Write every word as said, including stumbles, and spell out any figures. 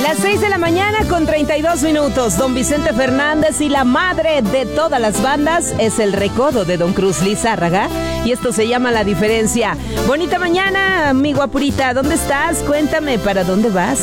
Las seis de la mañana con treinta y dos minutos. Don Vicente Fernández y la madre de todas las bandas es el recodo de Don Cruz Lizárraga. Y esto se llama La Diferencia. Bonita mañana, amigo Apurita. ¿Dónde estás? Cuéntame, ¿para dónde vas?